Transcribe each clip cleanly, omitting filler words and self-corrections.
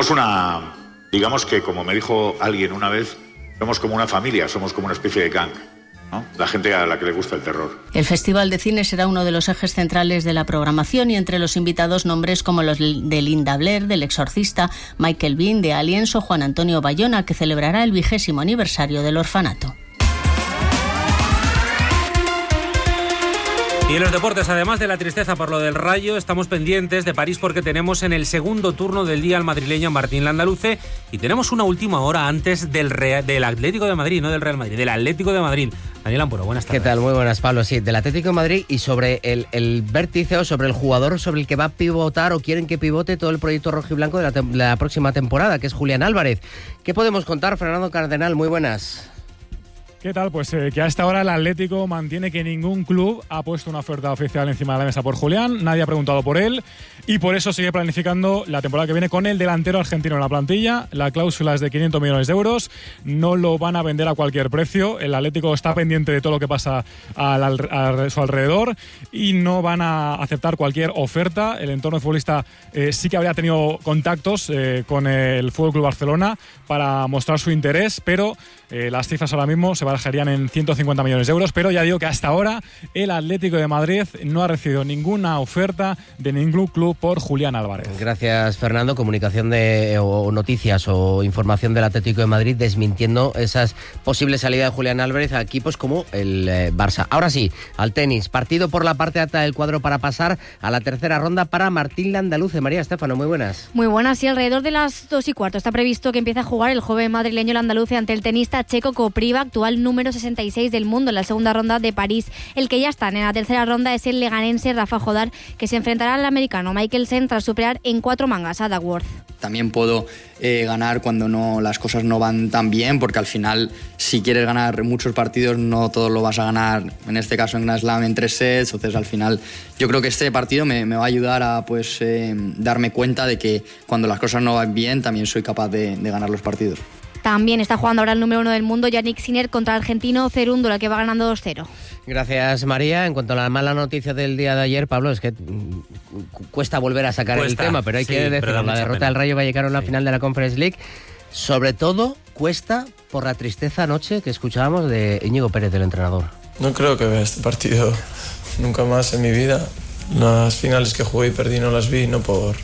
digamos que como me dijo alguien una vez, somos como una familia, somos como una especie de gang, ¿no? La gente a la que le gusta el terror. El Festival de Cine será uno de los ejes centrales de la programación y entre los invitados nombres como los de Linda Blair, del Exorcista, Michael Biehn, de Aliens o Juan Antonio Bayona, que celebrará el 20º aniversario del orfanato. Y en los deportes, además de la tristeza por lo del Rayo, estamos pendientes de París porque tenemos en el segundo turno del día al madrileño Martín Landaluce y tenemos una última hora antes del Atlético de Madrid, no del Real Madrid, del Atlético de Madrid. Daniel Ampuro, buenas tardes. ¿Qué tal? Muy buenas, Pablo. Sí, del Atlético de Madrid y sobre el vértice o sobre el jugador sobre el que va a pivotar o quieren que pivote todo el proyecto rojiblanco de la próxima temporada, que es Julián Álvarez. ¿Qué podemos contar, Fernando Cardenal? Muy buenas. ¿Qué tal? Pues que a esta hora el Atlético mantiene que ningún club ha puesto una oferta oficial encima de la mesa por Julián, nadie ha preguntado por él y por eso sigue planificando la temporada que viene con el delantero argentino en la plantilla. La cláusula es de 500 millones de euros, no lo van a vender a cualquier precio, el Atlético está pendiente de todo lo que pasa a su alrededor y no van a aceptar cualquier oferta. El entorno futbolista sí que habría tenido contactos con el FC Barcelona para mostrar su interés, pero las cifras ahora mismo se barajarían en 150 millones de euros, pero ya digo que hasta ahora el Atlético de Madrid no ha recibido ninguna oferta de ningún club por Julián Álvarez. Gracias, Fernando. Comunicación o noticias o información del Atlético de Madrid desmintiendo esas posibles salidas de Julián Álvarez a equipos como el Barça. Ahora sí, al tenis. Partido por la parte alta del cuadro para pasar a la tercera ronda para Martín Landaluce. María Estéfano, muy buenas. Muy buenas, y alrededor de las 2:15 está previsto que empiece a jugar el joven madrileño Landaluce ante el tenista checo Kopriva, actual número 66 del mundo en la segunda ronda de París. El que ya está en la tercera ronda es el leganense Rafa Jodar, que se enfrentará al americano Michelsen tras superar en 4 mangas a Duckworth. También puedo ganar cuando las cosas no van tan bien, porque al final, si quieres ganar muchos partidos, no todos lo vas a ganar, en este caso en Grand Slam, en 3 sets. Entonces, al final, yo creo que este partido me va a ayudar a darme cuenta de que cuando las cosas no van bien, también soy capaz de ganar los partidos. También está jugando ahora el número 1 del mundo, Yannick Sinner, contra el argentino Cerúndolo, que va ganando 2-0. Gracias, María. En cuanto a la mala noticia del día de ayer, Pablo, es que cuesta volver a sacar el tema, pero hay que decirlo, la derrota del Rayo Vallecano en la final de la Conference League, sobre todo cuesta por la tristeza anoche que escuchábamos de Íñigo Pérez, del entrenador. No creo que vea este partido nunca más en mi vida. Las finales que jugué y perdí no las vi, no por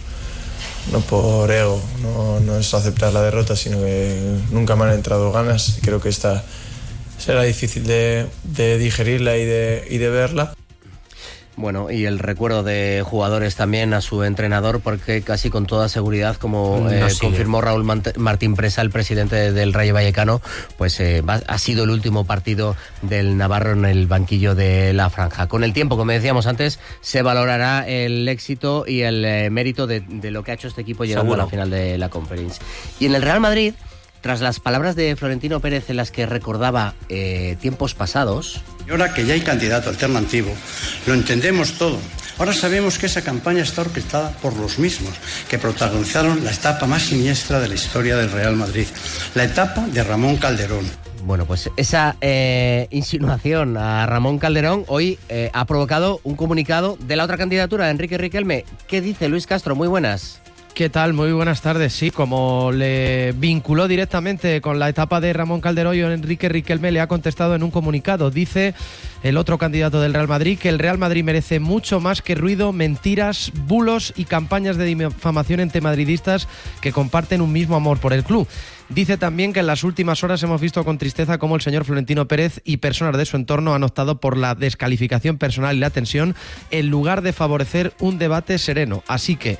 ego, no es aceptar la derrota, sino que nunca me han entrado ganas. Creo que esta será difícil de digerirla y de verla. Bueno, y el recuerdo de jugadores también a su entrenador, porque casi con toda seguridad, como confirmó Raúl Martín Presa, el presidente del Rayo Vallecano, pues ha sido el último partido del navarro en el banquillo de la franja. Con el tiempo, como decíamos antes, se valorará el éxito y el mérito de lo que ha hecho este equipo llegando a la final de la Conference. Y en el Real Madrid, tras las palabras de Florentino Pérez en las que recordaba tiempos pasados... Y ahora que ya hay candidato alternativo, lo entendemos todo. Ahora sabemos que esa campaña está orquestada por los mismos que protagonizaron la etapa más siniestra de la historia del Real Madrid, la etapa de Ramón Calderón. Bueno, pues esa insinuación a Ramón Calderón hoy ha provocado un comunicado de la otra candidatura, de Enrique Riquelme. ¿Qué dice Luis Castro? Muy buenas. ¿Qué tal? Muy buenas tardes. Sí, como le vinculó directamente con la etapa de Ramón Calderón, Enrique Riquelme le ha contestado en un comunicado. Dice el otro candidato del Real Madrid que el Real Madrid merece mucho más que ruido, mentiras, bulos y campañas de difamación entre madridistas que comparten un mismo amor por el club. Dice también que en las últimas horas hemos visto con tristeza cómo el señor Florentino Pérez y personas de su entorno han optado por la descalificación personal y la tensión en lugar de favorecer un debate sereno. Así que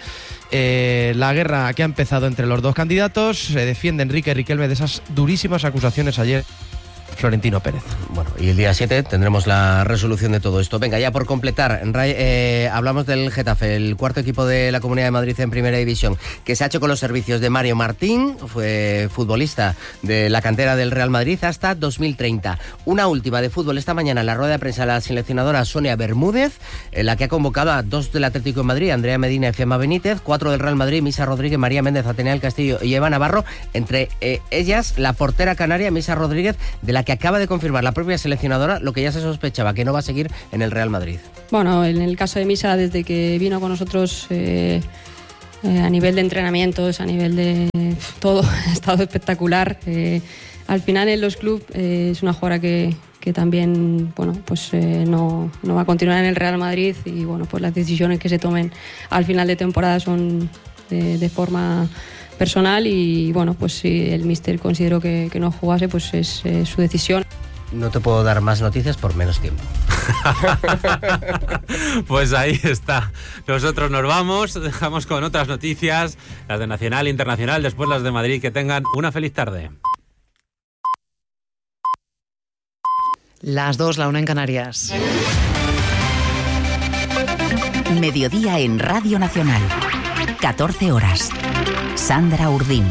la guerra que ha empezado entre los dos candidatos, se defiende Enrique Riquelme de esas durísimas acusaciones ayer Florentino Pérez. Bueno, y el día 7 tendremos la resolución de todo esto. Venga, ya por completar, hablamos del Getafe, el cuarto equipo de la Comunidad de Madrid en Primera División, que se ha hecho con los servicios de Mario Martín, fue futbolista de la cantera del Real Madrid hasta 2030. Una última de fútbol esta mañana en la rueda de prensa, la seleccionadora Sonia Bermúdez, en la que ha convocado a 2 del Atlético de Madrid, Andrea Medina y Fiamma Benítez, 4 del Real Madrid, Misa Rodríguez, María Méndez, Atenea del Castillo y Eva Navarro, entre ellas la portera canaria Misa Rodríguez, de la que acaba de confirmar la propia seleccionadora lo que ya se sospechaba, que no va a seguir en el Real Madrid. Bueno, en el caso de Misa, desde que vino con nosotros a nivel de entrenamientos, a nivel de todo, ha estado espectacular. Al final en los clubes es una jugadora que también no va a continuar en el Real Madrid y pues las decisiones que se tomen al final de temporada son de forma personal y pues si el míster consideró que no jugase, pues es su decisión. No te puedo dar más noticias por menos tiempo. Pues ahí está. Nosotros nos vamos, dejamos con otras noticias, las de Nacional e Internacional, después las de Madrid. Que tengan una feliz tarde. Las 2, la 1 en Canarias. Mediodía en Radio Nacional. 14 horas. Sandra Urdín.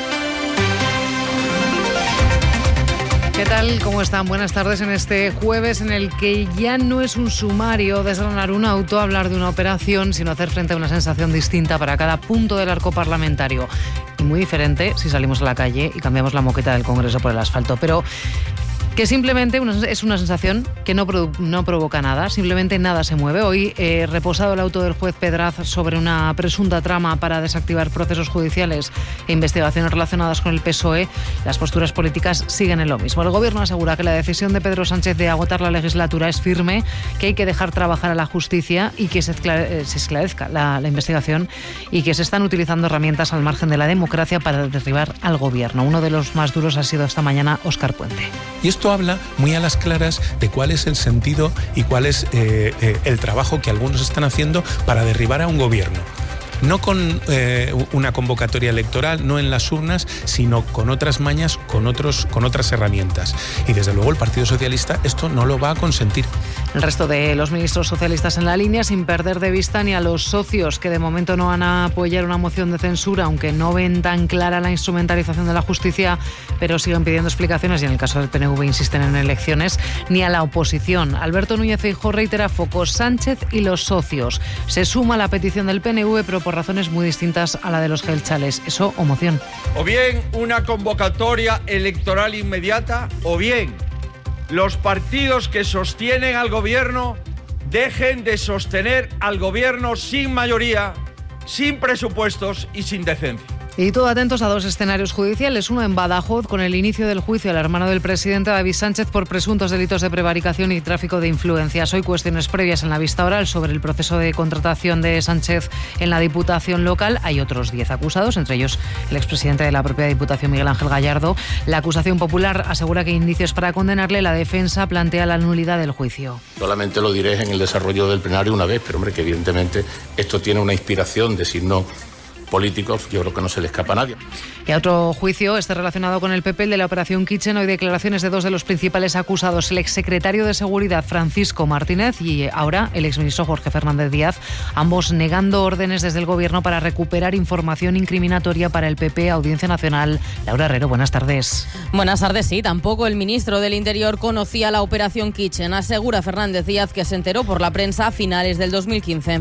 ¿Qué tal? ¿Cómo están? Buenas tardes en este jueves en el que ya no es un sumario desgranar un auto, hablar de una operación, sino hacer frente a una sensación distinta para cada punto del arco parlamentario. Y muy diferente si salimos a la calle y cambiamos la moqueta del Congreso por el asfalto. Pero que simplemente es una sensación que no provoca nada, simplemente nada se mueve. Hoy, reposado el auto del juez Pedraz sobre una presunta trama para desactivar procesos judiciales e investigaciones relacionadas con el PSOE, las posturas políticas siguen en lo mismo. El Gobierno asegura que la decisión de Pedro Sánchez de agotar la legislatura es firme, que hay que dejar trabajar a la justicia y que se esclarezca la investigación y que se están utilizando herramientas al margen de la democracia para derribar al Gobierno. Uno de los más duros ha sido esta mañana Óscar Puente. Y esto habla muy a las claras de cuál es el sentido y cuál es el trabajo que algunos están haciendo para derribar a un gobierno. No con una convocatoria electoral, no en las urnas, sino con otras mañas, con otras herramientas. Y desde luego el Partido Socialista esto no lo va a consentir. El resto de los ministros socialistas en la línea, sin perder de vista ni a los socios que de momento no van a apoyar una moción de censura, aunque no ven tan clara la instrumentalización de la justicia, pero siguen pidiendo explicaciones y en el caso del PNV insisten en elecciones, ni a la oposición. Alberto Núñez Feijóo reitera focos Sánchez y los socios. Se suma a la petición del PNV, pero por razones muy distintas a la de los gelchales. Eso o moción. O bien una convocatoria electoral inmediata, o bien los partidos que sostienen al gobierno dejen de sostener al gobierno sin mayoría, sin presupuestos y sin decencia. Y todo atentos a dos escenarios judiciales, uno en Badajoz con el inicio del juicio al hermano del presidente David Sánchez por presuntos delitos de prevaricación y tráfico de influencias. Hoy cuestiones previas en la vista oral sobre el proceso de contratación de Sánchez en la Diputación local. Hay otros 10 acusados, entre ellos el expresidente de la propia Diputación, Miguel Ángel Gallardo. La acusación popular asegura que hay indicios para condenarle. La defensa plantea la nulidad del juicio. Solamente lo diré en el desarrollo del plenario una vez, pero hombre, que evidentemente esto tiene una inspiración de signo políticos, yo creo que no se le escapa a nadie. Y a otro juicio, relacionado con el PP, el de la Operación Kitchen. Hoy declaraciones de dos de los principales acusados, el exsecretario de Seguridad Francisco Martínez y ahora el exministro Jorge Fernández Díaz, ambos negando órdenes desde el Gobierno para recuperar información incriminatoria para el PP. Audiencia Nacional. Laura Herrero, buenas tardes. Buenas tardes, sí. Tampoco el ministro del Interior conocía la Operación Kitchen. Asegura Fernández Díaz que se enteró por la prensa a finales del 2015.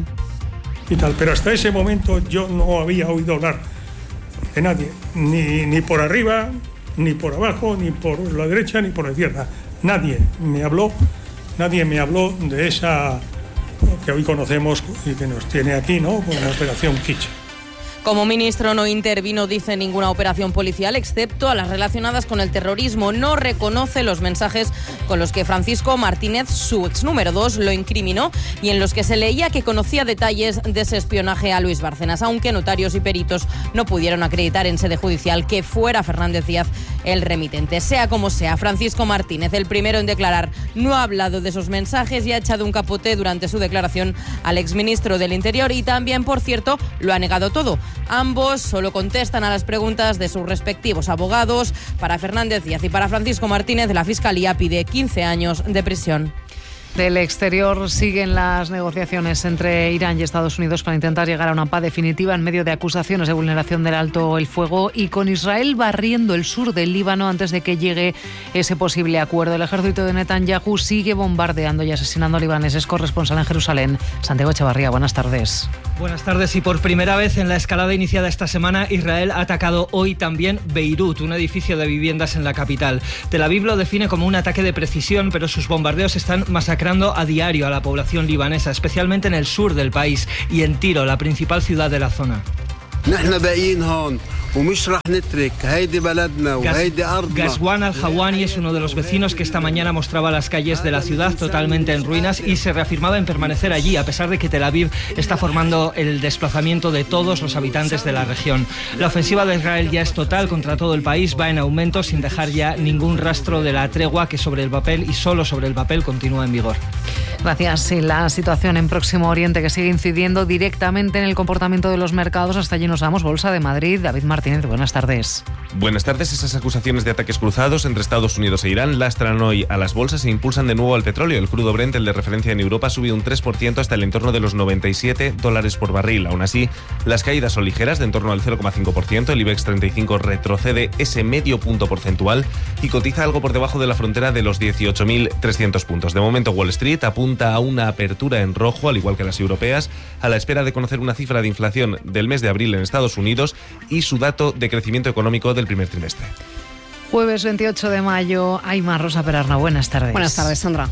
Y tal, pero hasta ese momento yo no había oído hablar de nadie, ni por arriba, ni por abajo, ni por la derecha, ni por la izquierda. Nadie me habló de esa que hoy conocemos y que nos tiene aquí, ¿no? Con la Operación Kitchen. Como ministro no intervino, dice, ninguna operación policial, excepto a las relacionadas con el terrorismo. No reconoce los mensajes con los que Francisco Martínez, su ex número 2, lo incriminó y en los que se leía que conocía detalles de ese espionaje a Luis Bárcenas, aunque notarios y peritos no pudieron acreditar en sede judicial que fuera Fernández Díaz el remitente. Sea como sea, Francisco Martínez, el primero en declarar, no ha hablado de esos mensajes y ha echado un capote durante su declaración al exministro del Interior y también, por cierto, lo ha negado todo. Ambos solo contestan a las preguntas de sus respectivos abogados. Para Fernández Díaz y para Francisco Martínez, la Fiscalía pide 15 años de prisión. Del exterior siguen las negociaciones entre Irán y Estados Unidos para intentar llegar a una paz definitiva en medio de acusaciones de vulneración del alto el fuego y con Israel barriendo el sur del Líbano antes de que llegue ese posible acuerdo. El ejército de Netanyahu sigue bombardeando y asesinando a libaneses. Corresponsal en Jerusalén, Santiago Echevarría, buenas tardes. Buenas tardes. Y por primera vez en la escalada iniciada esta semana, Israel ha atacado hoy también Beirut, un edificio de viviendas en la capital. Tel Aviv lo define como un ataque de precisión, pero sus bombardeos están masacrando a diario a la población libanesa, especialmente en el sur del país y en Tiro, la principal ciudad de la zona. Ghazwan Al-Hawani es uno de los vecinos que esta mañana mostraba las calles de la ciudad totalmente en ruinas y se reafirmaba en permanecer allí, a pesar de que Tel Aviv está formando el desplazamiento de todos los habitantes de la región. La ofensiva de Israel ya es total contra todo el país, va en aumento sin dejar ya ningún rastro de la tregua que sobre el papel y solo sobre el papel continúa en vigor. Gracias. Sí, la situación en Próximo Oriente que sigue incidiendo directamente en el comportamiento de los mercados. Hasta allí nos vamos. Bolsa de Madrid. David Martínez, buenas tardes. Buenas tardes. Esas acusaciones de ataques cruzados entre Estados Unidos e Irán lastran hoy a las bolsas e impulsan de nuevo al petróleo. El crudo Brent, el de referencia en Europa, subió un 3% hasta el entorno de los $97 por barril. Aún así, las caídas son ligeras, de en torno al 0,5%. El IBEX 35 retrocede ese medio punto porcentual y cotiza algo por debajo de la frontera de los 18.300 puntos. De momento, Wall Street apunta a una apertura en rojo, al igual que las europeas, a la espera de conocer una cifra de inflación del mes de abril en Estados Unidos y su dato de crecimiento económico del primer trimestre. Jueves 28 de mayo, Aimar Rosa Perarna. Buenas tardes. Buenas tardes, Sandra.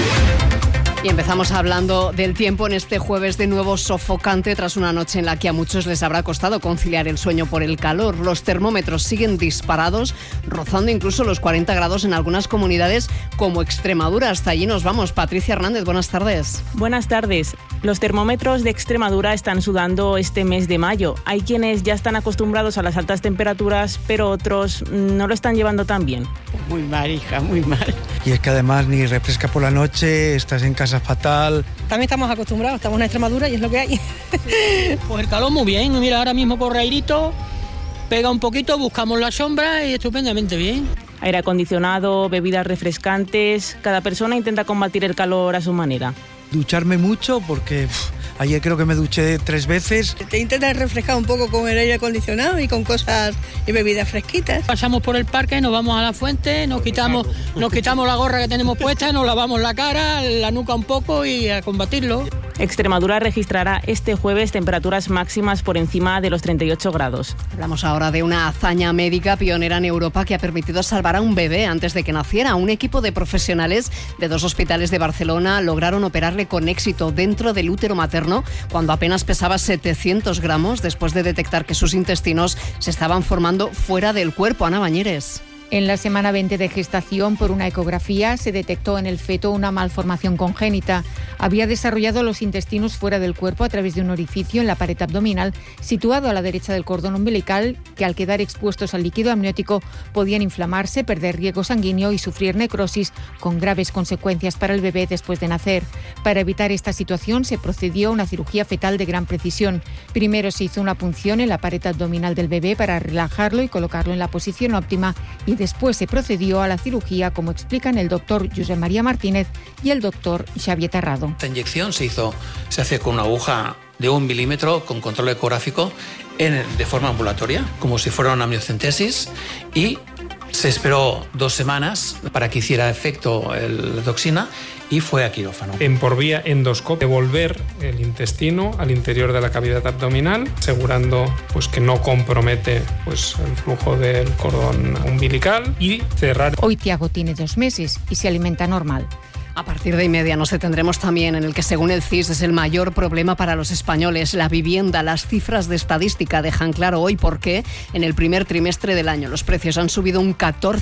Y empezamos hablando del tiempo en este jueves de nuevo sofocante tras una noche en la que a muchos les habrá costado conciliar el sueño por el calor. Los termómetros siguen disparados, rozando incluso los 40 grados en algunas comunidades como Extremadura. Hasta allí nos vamos. Patricia Hernández, buenas tardes. Buenas tardes. Los termómetros de Extremadura están sudando este mes de mayo. Hay quienes ya están acostumbrados a las altas temperaturas, pero otros no lo están llevando tan bien. Muy mal, hija, muy mal. Y es que además ni refresca por la noche, estás en casa fatal. También estamos acostumbrados, estamos en Extremadura y es lo que hay. Pues el calor muy bien, mira, ahora mismo por Rairito, pega un poquito, buscamos la sombra y estupendamente bien. Aire acondicionado, bebidas refrescantes, cada persona intenta combatir el calor a su manera. Ducharme mucho porque ayer creo que me duché 3 veces. Te intentas refrescar un poco con el aire acondicionado y con cosas y bebidas fresquitas. Pasamos por el parque, nos vamos a la fuente, nos quitamos la gorra que tenemos puesta, nos lavamos la cara, la nuca un poco y a combatirlo. Extremadura registrará este jueves temperaturas máximas por encima de los 38 grados. Hablamos ahora de una hazaña médica pionera en Europa que ha permitido salvar a un bebé antes de que naciera. Un equipo de profesionales de 2 hospitales de Barcelona lograron operarle con éxito dentro del útero materno cuando apenas pesaba 700 gramos después de detectar que sus intestinos se estaban formando fuera del cuerpo. Ana Bañeres. En la semana 20 de gestación, por una ecografía, se detectó en el feto una malformación congénita. Había desarrollado los intestinos fuera del cuerpo a través de un orificio en la pared abdominal situado a la derecha del cordón umbilical, que al quedar expuestos al líquido amniótico podían inflamarse, perder riego sanguíneo y sufrir necrosis, con graves consecuencias para el bebé después de nacer. Para evitar esta situación se procedió a una cirugía fetal de gran precisión. Primero se hizo una punción en la pared abdominal del bebé para relajarlo y colocarlo en la posición óptima y después se procedió a la cirugía, como explican el doctor Josep María Martínez y el doctor Xavier Terrado. Esta inyección se hace con una aguja de 1 milímetro con control ecográfico de forma ambulatoria, como si fuera una amniocentesis, y se esperó 2 semanas para que hiciera efecto la toxina y fue a quirófano. Por vía endoscópica, devolver el intestino al interior de la cavidad abdominal, asegurando que no compromete el flujo del cordón umbilical y cerrar. Hoy Tiago tiene 2 meses y se alimenta normal. A partir de y media nos detendremos también en el que, según el CIS, es el mayor problema para los españoles, la vivienda. Las cifras de estadística dejan claro hoy por qué en el primer trimestre del año los precios han subido un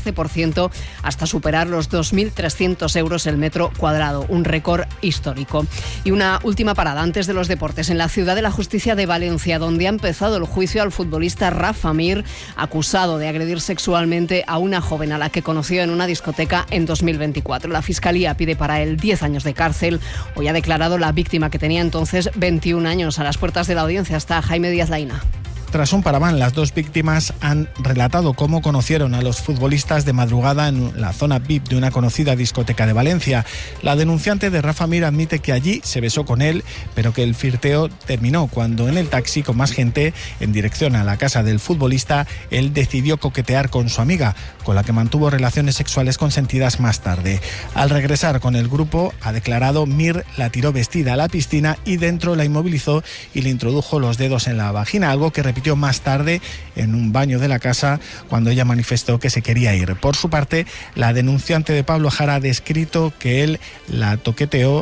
14% hasta superar los 2.300 euros el metro cuadrado, un récord histórico. Y una última parada antes de los deportes, en la Ciudad de la Justicia de Valencia, donde ha empezado el juicio al futbolista Rafa Mir, acusado de agredir sexualmente a una joven a la que conoció en una discoteca en 2024. La Fiscalía pide para él 10 años de cárcel. Hoy ha declarado la víctima, que tenía entonces 21 años. A las puertas de la audiencia está Jaime Díaz Laína. Tras un paraván, las 2 víctimas han relatado cómo conocieron a los futbolistas de madrugada en la zona VIP de una conocida discoteca de Valencia. La denunciante de Rafa Mir admite que allí se besó con él, pero que el flirteo terminó cuando en el taxi con más gente en dirección a la casa del futbolista, él decidió coquetear con su amiga, con la que mantuvo relaciones sexuales consentidas más tarde. Al regresar con el grupo, ha declarado, Mir la tiró vestida a la piscina y dentro la inmovilizó y le introdujo los dedos en la vagina, algo que repitió más tarde en un baño de la casa cuando ella manifestó que se quería ir. Por su parte, la denunciante de Pablo Jara ha descrito que él la toqueteó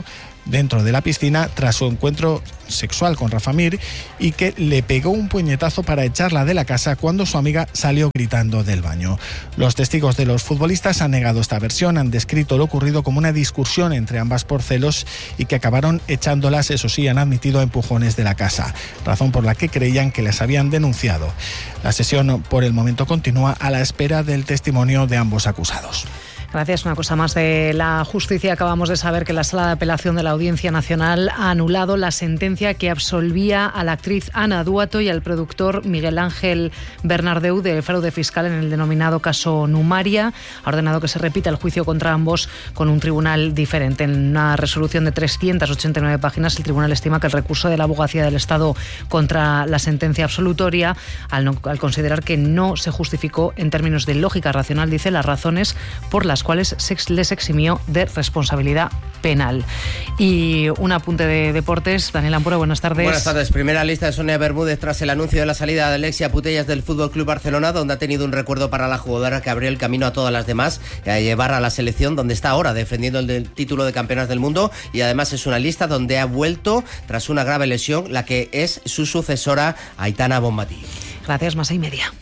dentro de la piscina tras su encuentro sexual con Rafa Mir y que le pegó un puñetazo para echarla de la casa cuando su amiga salió gritando del baño. Los testigos de los futbolistas han negado esta versión, han descrito lo ocurrido como una discusión entre ambas por celos y que acabaron echándolas, eso sí, han admitido empujones de la casa, razón por la que creían que les habían denunciado. La sesión por el momento continúa a la espera del testimonio de ambos acusados. Gracias. Una cosa más de la justicia. Acabamos de saber que la Sala de Apelación de la Audiencia Nacional ha anulado la sentencia que absolvía a la actriz Ana Duato y al productor Miguel Ángel Bernardeu del fraude fiscal en el denominado caso Numaria. Ha ordenado que se repita el juicio contra ambos con un tribunal diferente. En una resolución de 389 páginas, el tribunal estima que el recurso de la Abogacía del Estado contra la sentencia absolutoria, al considerar que no se justificó en términos de lógica racional, dice, las razones por las cuales les eximió de responsabilidad penal. Y un apunte de deportes. Daniel Ampuro, buenas tardes. Buenas tardes. Primera lista de Sonia Bermúdez tras el anuncio de la salida de Alexia Putellas del FC Barcelona, donde ha tenido un recuerdo para la jugadora que abrió el camino a todas las demás a llevar a la selección, donde está ahora defendiendo el título de campeonas del mundo, y además es una lista donde ha vuelto tras una grave lesión la que es su sucesora, Aitana Bonmatí. Gracias, más 6:30.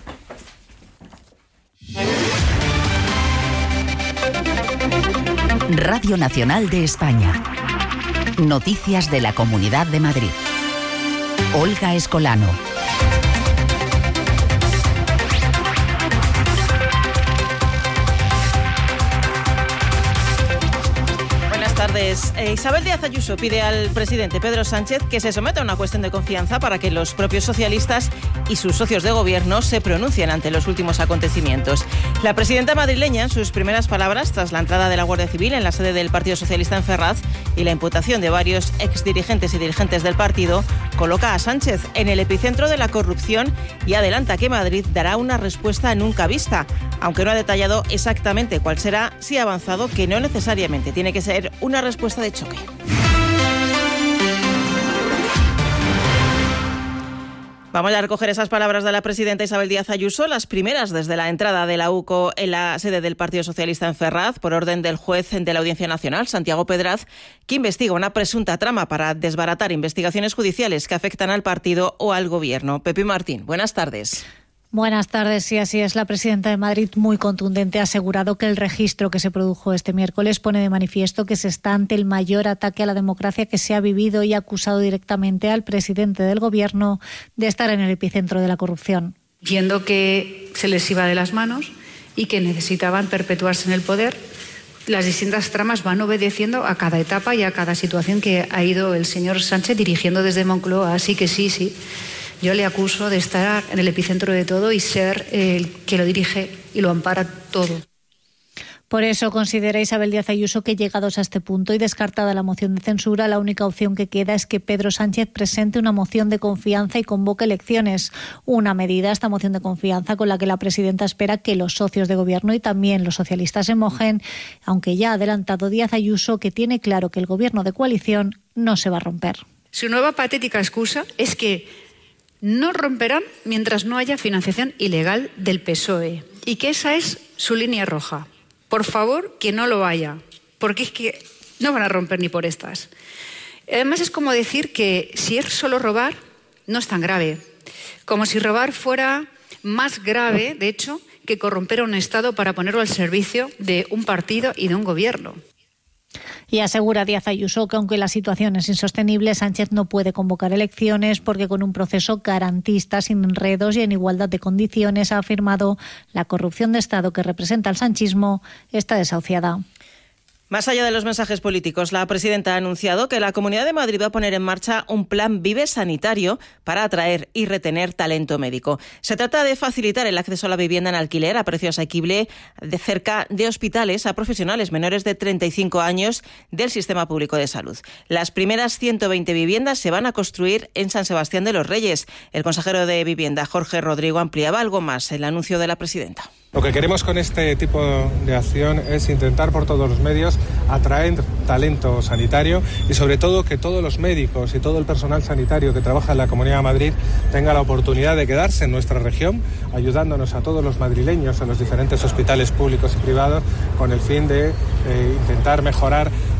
Radio Nacional de España. Noticias de la Comunidad de Madrid. Olga Escolano. Isabel Díaz Ayuso pide al presidente Pedro Sánchez que se someta a una cuestión de confianza para que los propios socialistas y sus socios de gobierno se pronuncien ante los últimos acontecimientos. La presidenta madrileña, en sus primeras palabras tras la entrada de la Guardia Civil en la sede del Partido Socialista en Ferraz y la imputación de varios exdirigentes y dirigentes del partido, coloca a Sánchez en el epicentro de la corrupción y adelanta que Madrid dará una respuesta nunca vista, aunque no ha detallado exactamente cuál será, si ha avanzado que no necesariamente tiene que ser una respuesta de choque. Vamos a recoger esas palabras de la presidenta Isabel Díaz Ayuso, las primeras desde la entrada de la UCO en la sede del Partido Socialista en Ferraz, por orden del juez de la Audiencia Nacional, Santiago Pedraz, que investiga una presunta trama para desbaratar investigaciones judiciales que afectan al partido o al gobierno. Pepi Martín, buenas tardes. Buenas tardes. Sí, así es. La presidenta de Madrid, muy contundente, ha asegurado que el registro que se produjo este miércoles pone de manifiesto que se está ante el mayor ataque a la democracia que se ha vivido y ha acusado directamente al presidente del Gobierno de estar en el epicentro de la corrupción. Viendo que se les iba de las manos y que necesitaban perpetuarse en el poder, las distintas tramas van obedeciendo a cada etapa y a cada situación que ha ido el señor Sánchez dirigiendo desde Moncloa. Así que sí. Yo le acuso de estar en el epicentro de todo y ser el que lo dirige y lo ampara todo. Por eso considera Isabel Díaz Ayuso que, llegados a este punto y descartada la moción de censura, la única opción que queda es que Pedro Sánchez presente una moción de confianza y convoque elecciones. Una medida, esta moción de confianza, con la que la presidenta espera que los socios de gobierno y también los socialistas se mojen, aunque ya ha adelantado Díaz Ayuso que tiene claro que el gobierno de coalición no se va a romper. Su nueva patética excusa es que no romperán mientras no haya financiación ilegal del PSOE y que esa es su línea roja. Por favor, que no lo haya, porque es que no van a romper ni por estas. Además, es como decir que si es solo robar, no es tan grave. Como si robar fuera más grave, de hecho, que corromper a un Estado para ponerlo al servicio de un partido y de un gobierno. Y asegura Díaz Ayuso que, aunque la situación es insostenible, Sánchez no puede convocar elecciones porque con un proceso garantista, sin enredos y en igualdad de condiciones, ha afirmado, la corrupción de Estado que representa el sanchismo está desahuciada. Más allá de los mensajes políticos, la presidenta ha anunciado que la Comunidad de Madrid va a poner en marcha un plan Vive sanitario para atraer y retener talento médico. Se trata de facilitar el acceso a la vivienda en alquiler a precio asequible de cerca de hospitales a profesionales menores de 35 años del sistema público de salud. Las primeras 120 viviendas se van a construir en San Sebastián de los Reyes. El consejero de Vivienda, Jorge Rodrigo, ampliaba algo más el anuncio de la presidenta. Lo que queremos con este tipo de acción es intentar por todos los medios atraer talento sanitario y sobre todo que todos los médicos y todo el personal sanitario que trabaja en la Comunidad de Madrid tenga la oportunidad de quedarse en nuestra región, ayudándonos a todos los madrileños en los diferentes hospitales públicos y privados con el fin de intentar mejorar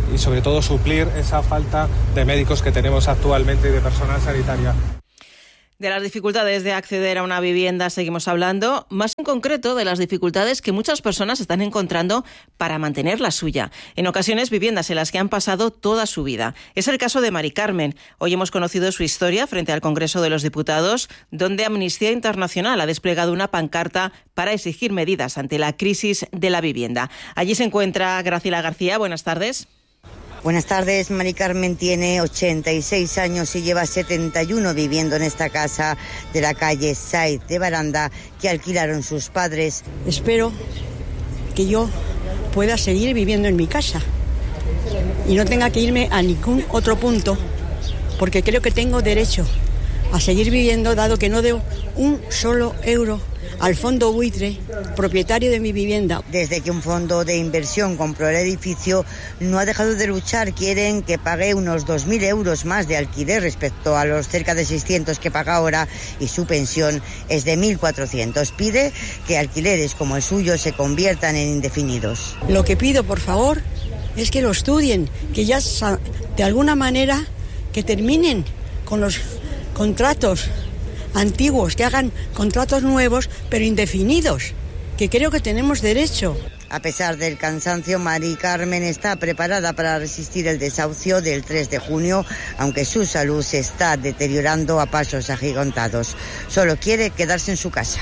y sobre todo suplir esa falta de médicos que tenemos actualmente y de personal sanitaria. De las dificultades de acceder a una vivienda seguimos hablando, más en concreto de las dificultades que muchas personas están encontrando para mantener la suya. En ocasiones viviendas en las que han pasado toda su vida. Es el caso de Mari Carmen. Hoy hemos conocido su historia frente al Congreso de los Diputados, donde Amnistía Internacional ha desplegado una pancarta para exigir medidas ante la crisis de la vivienda. Allí se encuentra Graciela García. Buenas tardes. Buenas tardes. Mari Carmen tiene 86 años y lleva 71 viviendo en esta casa de la calle Saiz de Baranda que alquilaron sus padres. Espero que yo pueda seguir viviendo en mi casa y no tenga que irme a ningún otro punto, porque creo que tengo derecho a seguir viviendo, dado que no debo un solo euro al fondo buitre, propietario de mi vivienda. Desde que un fondo de inversión compró el edificio, no ha dejado de luchar. Quieren que pague unos 2.000 euros más de alquiler respecto a los cerca de 600 que paga ahora, y su pensión es de 1.400. Pide que alquileres como el suyo se conviertan en indefinidos. Lo que pido, por favor, es que lo estudien, que ya de alguna manera que terminen con los contratos antiguos, que hagan contratos nuevos pero indefinidos, que creo que tenemos derecho. A pesar del cansancio, Mari Carmen está preparada para resistir el desahucio del 3 de junio, aunque su salud se está deteriorando a pasos agigantados. Solo quiere quedarse en su casa.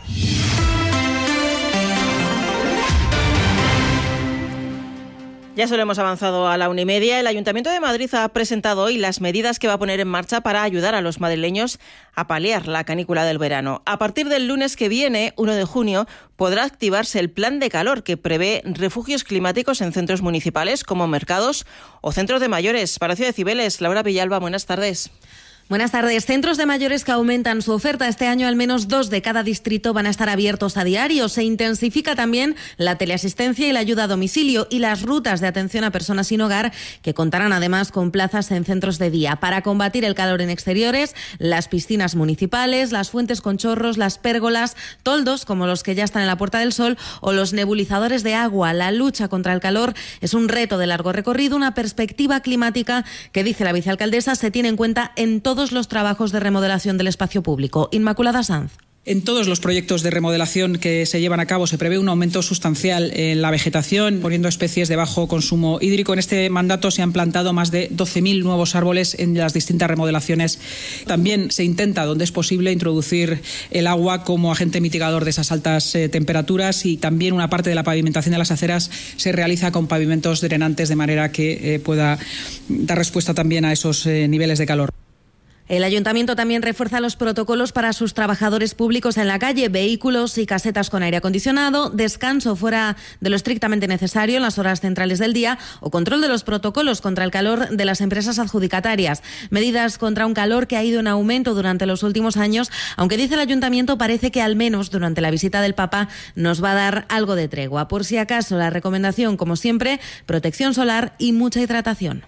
Ya solo hemos avanzado a la 1:30. El Ayuntamiento de Madrid ha presentado hoy las medidas que va a poner en marcha para ayudar a los madrileños a paliar la canícula del verano. A partir del lunes que viene, 1 de junio, podrá activarse el plan de calor que prevé refugios climáticos en centros municipales como mercados o centros de mayores. Palacio de Cibeles, Laura Villalba, buenas tardes. Buenas tardes. Centros de mayores que aumentan su oferta. Este año al menos 2 de cada distrito van a estar abiertos a diario. Se intensifica también la teleasistencia y la ayuda a domicilio y las rutas de atención a personas sin hogar, que contarán además con plazas en centros de día. Para combatir el calor en exteriores, las piscinas municipales, las fuentes con chorros, las pérgolas, toldos como los que ya están en la Puerta del Sol o los nebulizadores de agua. La lucha contra el calor es un reto de largo recorrido, una perspectiva climática que, dice la vicealcaldesa, se tiene en cuenta en todos los trabajos de remodelación del espacio público. Inmaculada Sanz. En todos los proyectos de remodelación que se llevan a cabo se prevé un aumento sustancial en la vegetación, poniendo especies de bajo consumo hídrico. En este mandato se han plantado más de 12.000 nuevos árboles en las distintas remodelaciones. También se intenta, donde es posible, introducir el agua como agente mitigador de esas altas temperaturas, y también una parte de la pavimentación de las aceras se realiza con pavimentos drenantes, de manera que pueda dar respuesta también a esos niveles de calor. El Ayuntamiento también refuerza los protocolos para sus trabajadores públicos en la calle, vehículos y casetas con aire acondicionado, descanso fuera de lo estrictamente necesario en las horas centrales del día o control de los protocolos contra el calor de las empresas adjudicatarias. Medidas contra un calor que ha ido en aumento durante los últimos años, aunque dice el Ayuntamiento parece que al menos durante la visita del Papa nos va a dar algo de tregua. Por si acaso, la recomendación, como siempre, protección solar y mucha hidratación.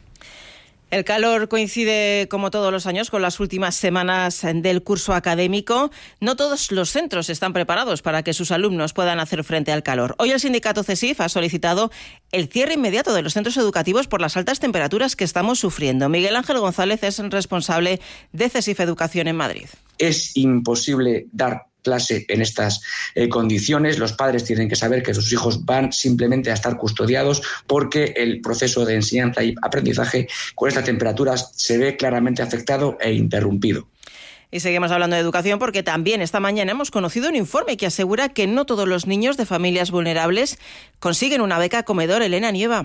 El calor coincide, como todos los años, con las últimas semanas del curso académico. No todos los centros están preparados para que sus alumnos puedan hacer frente al calor. Hoy el sindicato CESIF ha solicitado el cierre inmediato de los centros educativos por las altas temperaturas que estamos sufriendo. Miguel Ángel González es responsable de CESIF Educación en Madrid. Es imposible dar clase en estas condiciones. Los padres tienen que saber que sus hijos van simplemente a estar custodiados, porque el proceso de enseñanza y aprendizaje con estas temperaturas se ve claramente afectado e interrumpido. Y seguimos hablando de educación porque también esta mañana hemos conocido un informe que asegura que no todos los niños de familias vulnerables consiguen una beca comedor. Elena Nieva.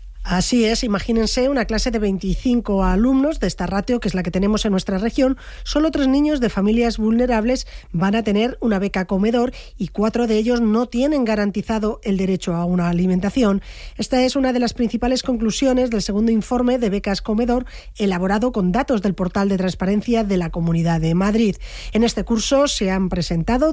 Así es, imagínense una clase de 25 alumnos de esta ratio, que es la que tenemos en nuestra región. Solo 3 niños de familias vulnerables van a tener una beca comedor y 4 de ellos no tienen garantizado el derecho a una alimentación. Esta es una de las principales conclusiones del segundo informe de becas comedor, elaborado con datos del portal de transparencia de la Comunidad de Madrid. En este curso se han presentado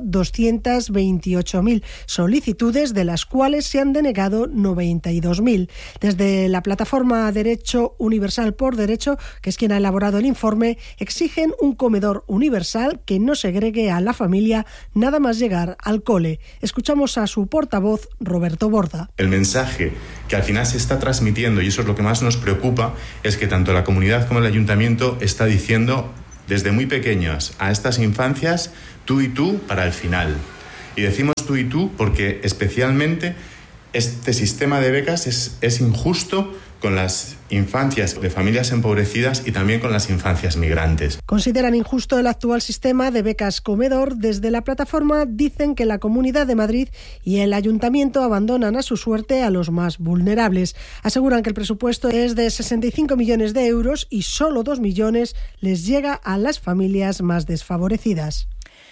228.000 solicitudes, de las cuales se han denegado 92.000. Desde Desde la plataforma Derecho Universal por Derecho, que es quien ha elaborado el informe, exigen un comedor universal que no segregue a la familia nada más llegar al cole. Escuchamos a su portavoz, Roberto Borda. El mensaje que al final se está transmitiendo, y eso es lo que más nos preocupa, es que tanto la comunidad como el ayuntamiento está diciendo desde muy pequeños a estas infancias tú y tú para el final. Y decimos tú y tú porque especialmente este sistema de becas es injusto con las infancias de familias empobrecidas y también con las infancias migrantes. Consideran injusto el actual sistema de becas comedor. Desde la plataforma dicen que la Comunidad de Madrid y el Ayuntamiento abandonan a su suerte a los más vulnerables. Aseguran que el presupuesto es de 65 millones de euros y solo 2 millones les llega a las familias más desfavorecidas.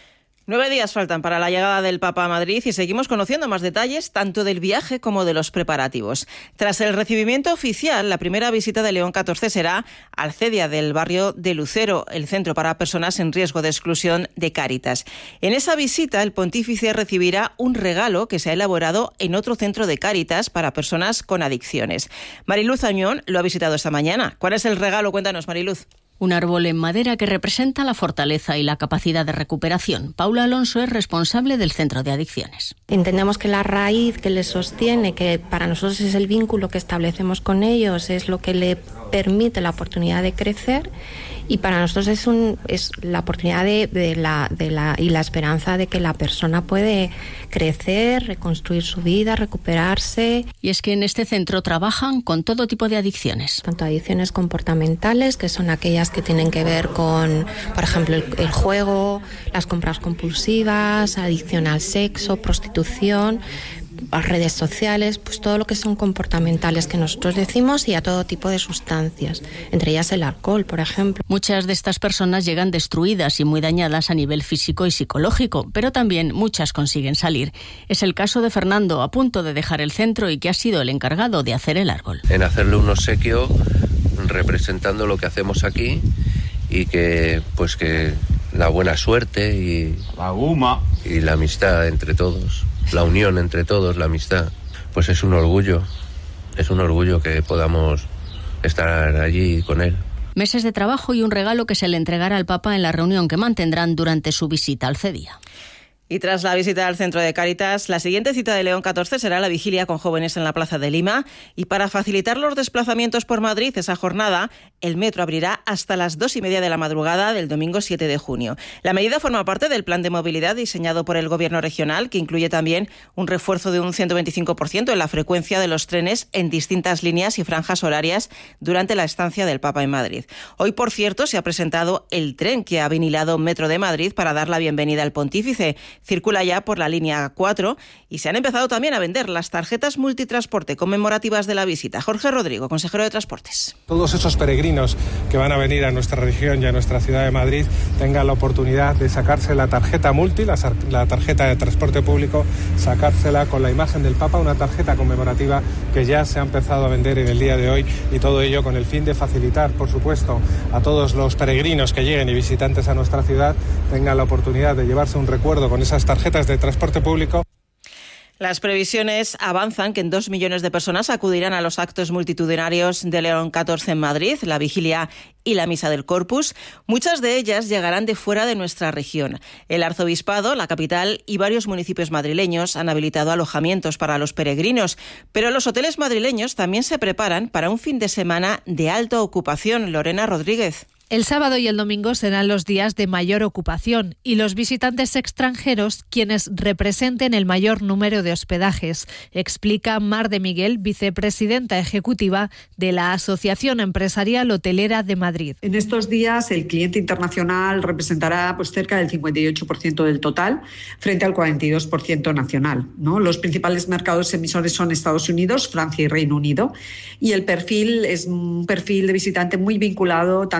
9 días faltan para la llegada del Papa a Madrid y seguimos conociendo más detalles tanto del viaje como de los preparativos. Tras el recibimiento oficial, la primera visita de León XIV será al CEDIA del barrio de Lucero, el centro para personas en riesgo de exclusión de Cáritas. En esa visita, el pontífice recibirá un regalo que se ha elaborado en otro centro de Cáritas para personas con adicciones. Mariluz Añón lo ha visitado esta mañana. ¿Cuál es el regalo? Cuéntanos, Mariluz. Un árbol en madera que representa la fortaleza y la capacidad de recuperación. Paula Alonso es responsable del Centro de Adicciones. Entendemos que la raíz que les sostiene, que para nosotros es el vínculo que establecemos con ellos, es lo que le permite la oportunidad de crecer, y para nosotros es la oportunidad y la esperanza de que la persona puede crecer, reconstruir su vida, recuperarse. Y es que en este centro trabajan con todo tipo de adicciones. Tanto adicciones comportamentales, que son aquellas que tienen que ver con, por ejemplo, el juego, las compras compulsivas, adicción al sexo, prostitución, a redes sociales, pues todo lo que son comportamentales que nosotros decimos, y a todo tipo de sustancias, entre ellas el alcohol, por ejemplo. Muchas de estas personas llegan destruidas y muy dañadas a nivel físico y psicológico, pero también muchas consiguen salir. Es el caso de Fernando, a punto de dejar el centro y que ha sido el encargado de hacer el árbol. En hacerle un obsequio representando lo que hacemos aquí y que la buena suerte y la amistad entre todos. La unión entre todos, la amistad, pues es un orgullo que podamos estar allí con él. Meses de trabajo y un regalo que se le entregará al Papa en la reunión que mantendrán durante su visita al CEDIA. Y tras la visita al centro de Cáritas, la siguiente cita de León XIV será la vigilia con jóvenes en la Plaza de Lima. Y para facilitar los desplazamientos por Madrid esa jornada, el metro abrirá hasta las 2:30 de la madrugada del domingo 7 de junio. La medida forma parte del plan de movilidad diseñado por el Gobierno regional, que incluye también un refuerzo de un 125% en la frecuencia de los trenes en distintas líneas y franjas horarias durante la estancia del Papa en Madrid. Hoy, por cierto, se ha presentado el tren que ha vinilado Metro de Madrid para dar la bienvenida al pontífice. Circula ya por la línea 4 y se han empezado también a vender las tarjetas multitransporte conmemorativas de la visita. Jorge Rodrigo, consejero de Transportes. Todos esos peregrinos que van a venir a nuestra región y a nuestra ciudad de Madrid tengan la oportunidad de sacarse la tarjeta multi, la tarjeta de transporte público, sacársela con la imagen del Papa, una tarjeta conmemorativa que ya se ha empezado a vender en el día de hoy, y todo ello con el fin de facilitar, por supuesto, a todos los peregrinos que lleguen y visitantes a nuestra ciudad tengan la oportunidad de llevarse un recuerdo con esas tarjetas de transporte público. Las previsiones avanzan que en 2 millones de personas acudirán a los actos multitudinarios de León XIV en Madrid, la vigilia y la misa del Corpus. Muchas de ellas llegarán de fuera de nuestra región. El arzobispado, la capital y varios municipios madrileños han habilitado alojamientos para los peregrinos, pero los hoteles madrileños también se preparan para un fin de semana de alta ocupación. Lorena Rodríguez. El sábado y el domingo serán los días de mayor ocupación y los visitantes extranjeros quienes representen el mayor número de hospedajes, explica Mar de Miguel, vicepresidenta ejecutiva de la Asociación Empresarial Hotelera de Madrid. En estos días el cliente internacional representará cerca del 58% del total frente al 42% nacional, ¿no? Los principales mercados emisores son Estados Unidos, Francia y Reino Unido, y el perfil es un perfil de visitante muy vinculado tanto al atractivo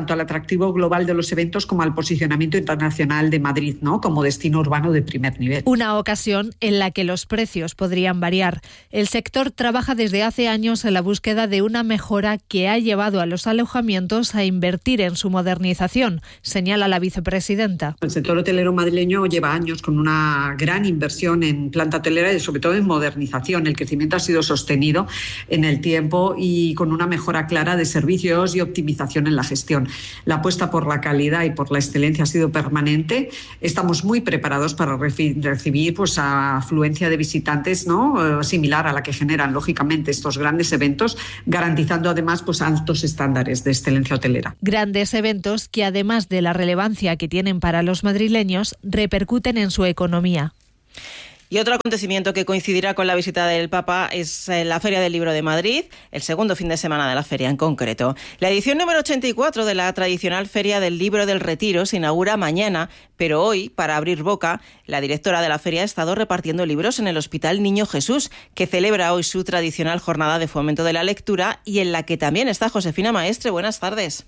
atractivo global de los eventos como al posicionamiento internacional de Madrid, ¿no?, como destino urbano de primer nivel. Una ocasión en la que los precios podrían variar. El sector trabaja desde hace años en la búsqueda de una mejora que ha llevado a los alojamientos a invertir en su modernización, señala la vicepresidenta. El sector hotelero madrileño lleva años con una gran inversión en planta hotelera y sobre todo en modernización. El crecimiento ha sido sostenido en el tiempo y con una mejora clara de servicios y optimización en la gestión. La apuesta por la calidad y por la excelencia ha sido permanente. Estamos muy preparados para recibir a afluencia de visitantes, ¿no?, similar a la que generan lógicamente estos grandes eventos, garantizando además altos estándares de excelencia hotelera. Grandes eventos que, además de la relevancia que tienen para los madrileños, repercuten en su economía. Y otro acontecimiento que coincidirá con la visita del Papa es la Feria del Libro de Madrid, el segundo fin de semana de la feria en concreto. La edición número 84 de la tradicional Feria del Libro del Retiro se inaugura mañana, pero hoy, para abrir boca, la directora de la feria ha estado repartiendo libros en el Hospital Niño Jesús, que celebra hoy su tradicional jornada de fomento de la lectura y en la que también está Josefina Maestre. Buenas tardes.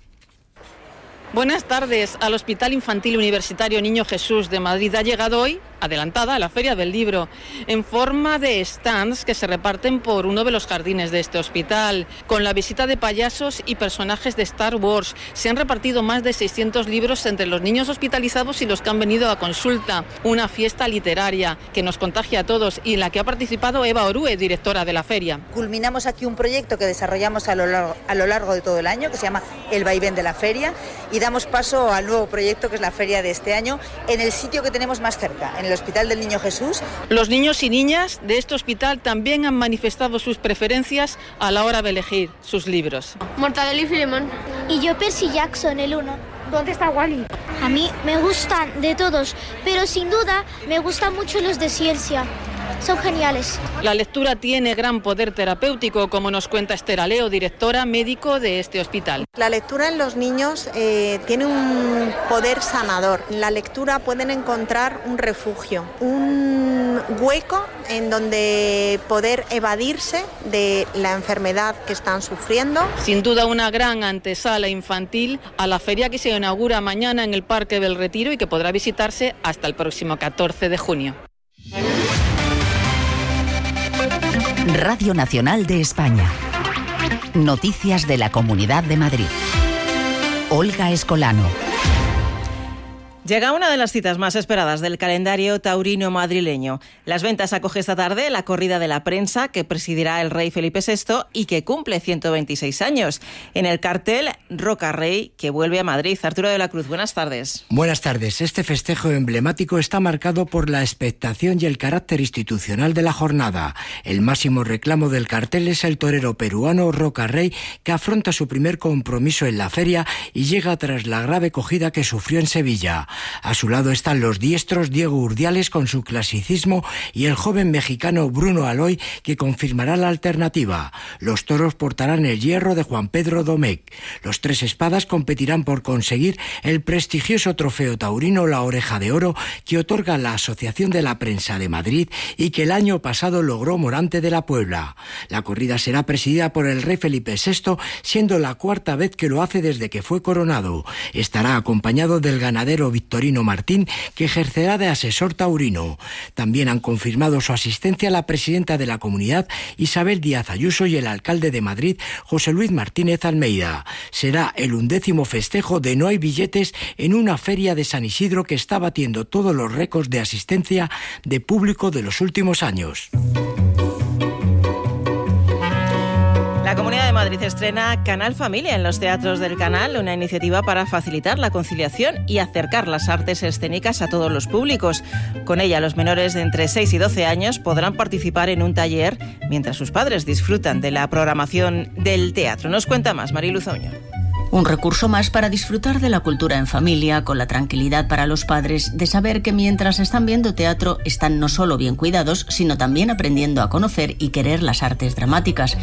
Buenas tardes. Al Hospital Infantil Universitario Niño Jesús de Madrid ha llegado hoy, adelantada, la Feria del Libro, en forma de stands que se reparten por uno de los jardines de este hospital. Con la visita de payasos y personajes de Star Wars, se han repartido más de 600 libros entre los niños hospitalizados y los que han venido a consulta. Una fiesta literaria que nos contagia a todos y en la que ha participado Eva Orue, directora de la feria. Culminamos aquí un proyecto que desarrollamos a lo largo de todo el año, que se llama El Vaivén de la Feria, y damos paso al nuevo proyecto que es la feria de este año en el sitio que tenemos más cerca, en el Hospital del Niño Jesús. Los niños y niñas de este hospital también han manifestado sus preferencias a la hora de elegir sus libros. Mortadelo y Filemón. Y yo Percy Jackson, el 1. ¿Dónde está Wally? A mí me gustan de todos, pero sin duda me gustan mucho los de ciencia. Son geniales. La lectura tiene gran poder terapéutico, como nos cuenta Esther Aleo, directora médico de este hospital. La lectura en los niños tiene un poder sanador. En la lectura pueden encontrar un refugio, un hueco en donde poder evadirse de la enfermedad que están sufriendo. Sin duda una gran antesala infantil a la feria que se inaugura mañana en el Parque del Retiro y que podrá visitarse hasta el próximo 14 de junio. Radio Nacional de España. Noticias de la Comunidad de Madrid. Olga Escolano. Llega una de las citas más esperadas del calendario taurino madrileño. Las Ventas acoge esta tarde la corrida de la prensa que presidirá el rey Felipe VI y que cumple 126 años. En el cartel, Roca Rey, que vuelve a Madrid. Arturo de la Cruz, buenas tardes. Buenas tardes. Este festejo emblemático está marcado por la expectación y el carácter institucional de la jornada. El máximo reclamo del cartel es el torero peruano Roca Rey, que afronta su primer compromiso en la feria y llega tras la grave cogida que sufrió en Sevilla. A su lado están los diestros Diego Urdiales con su clasicismo y el joven mexicano Bruno Aloy, que confirmará la alternativa. Los toros portarán el hierro de Juan Pedro Domecq. Los tres espadas competirán por conseguir el prestigioso trofeo taurino La Oreja de Oro que otorga la Asociación de la Prensa de Madrid y que el año pasado logró Morante de la Puebla. La corrida será presidida por el rey Felipe VI, siendo la cuarta vez que lo hace desde que fue coronado. Estará acompañado del ganadero Victorino Martín, que ejercerá de asesor taurino. También han confirmado su asistencia la presidenta de la comunidad, Isabel Díaz Ayuso, y el alcalde de Madrid, José Luis Martínez Almeida. Será el 11º festejo de No hay billetes en una feria de San Isidro que está batiendo todos los récords de asistencia de público de los últimos años. La Comunidad de Madrid estrena Canal Familia en los teatros del Canal, una iniciativa para facilitar la conciliación y acercar las artes escénicas a todos los públicos. Con ella, los menores de entre 6 y 12 años podrán participar en un taller mientras sus padres disfrutan de la programación del teatro. Nos cuenta más Mariluz Oño. Un recurso más para disfrutar de la cultura en familia, con la tranquilidad para los padres de saber que mientras están viendo teatro están no solo bien cuidados, sino también aprendiendo a conocer y querer las artes dramáticas.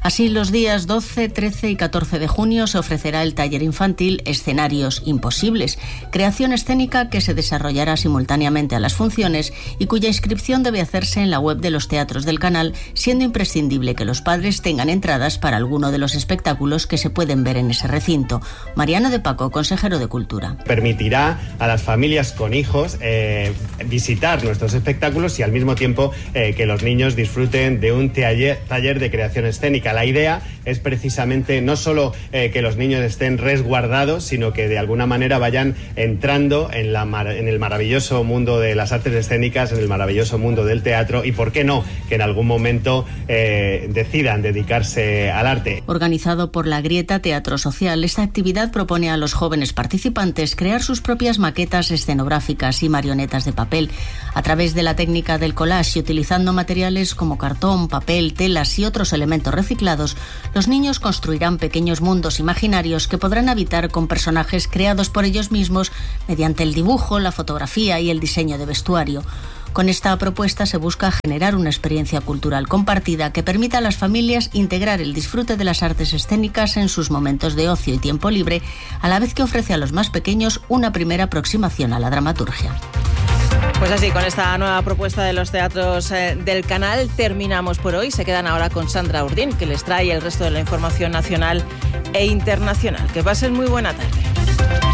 Así, los días 12, 13 y 14 de junio se ofrecerá el taller infantil Escenarios Imposibles, creación escénica que se desarrollará simultáneamente a las funciones y cuya inscripción debe hacerse en la web de los teatros del canal, siendo imprescindible que los padres tengan entradas para alguno de los espectáculos que se pueden ver en ese recinto. Mariano de Paco, consejero de Cultura. Permitirá a las familias con hijos visitar nuestros espectáculos y al mismo tiempo que los niños disfruten de un taller de creación escénica. La idea es precisamente no solo que los niños estén resguardados, sino que de alguna manera vayan entrando en el maravilloso mundo de las artes escénicas, en el maravilloso mundo del teatro y, ¿por qué no?, que en algún momento decidan dedicarse al arte. Organizado por la Grieta Teatro Social, esta actividad propone a los jóvenes participantes crear sus propias maquetas escenográficas y marionetas de papel. A través de la técnica del collage y utilizando materiales como cartón, papel, telas y otros elementos reciclados, los niños construirán pequeños mundos imaginarios que podrán habitar con personajes creados por ellos mismos mediante el dibujo, la fotografía y el diseño de vestuario. Con esta propuesta se busca generar una experiencia cultural compartida que permita a las familias integrar el disfrute de las artes escénicas en sus momentos de ocio y tiempo libre, a la vez que ofrece a los más pequeños una primera aproximación a la dramaturgia. Pues así, con esta nueva propuesta de los teatros del canal terminamos por hoy. Se quedan ahora con Sandra Urdín, que les trae el resto de la información nacional e internacional. Que pasen muy buena tarde.